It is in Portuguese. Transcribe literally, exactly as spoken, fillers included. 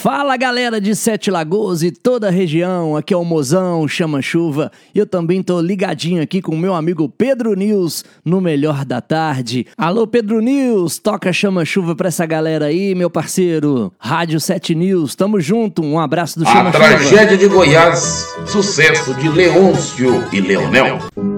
Fala galera de Sete Lagoas e toda a região, aqui é o Mozão Chama Chuva e eu também tô ligadinho aqui com o meu amigo Pedro News no Melhor da Tarde. Alô Pedro News, toca Chama Chuva pra essa galera aí, meu parceiro. Rádio Sete News, tamo junto, um abraço do Chama A Chuva. tragédia de Goiás, sucesso de Leôncio e Leonel.